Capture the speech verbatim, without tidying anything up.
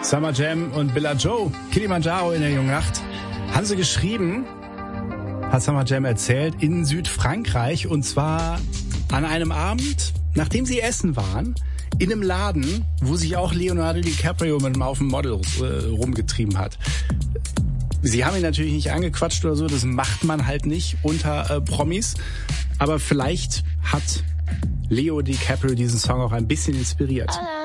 Summer Jam und Billa Joe, Kilimanjaro in der jungen Nacht. Haben sie geschrieben, hat Summer Jam erzählt, in Südfrankreich, und zwar an einem Abend, nachdem sie essen waren, in einem Laden, wo sich auch Leonardo DiCaprio mit einem auf dem Model äh, rumgetrieben hat. Sie haben ihn natürlich nicht angequatscht oder so, das macht man halt nicht unter äh, Promis, aber vielleicht hat Leo DiCaprio diesen Song auch ein bisschen inspiriert.